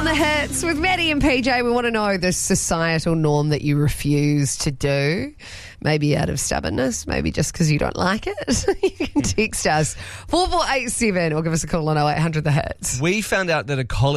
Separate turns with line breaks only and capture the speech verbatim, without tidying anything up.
the hits with Maddie and P J. We want to know the societal norm that you refuse to do. Maybe out of stubbornness, maybe just because you don't like it. You can text us four four eight seven or give us a call on oh eight hundred the hits.
We found out that a college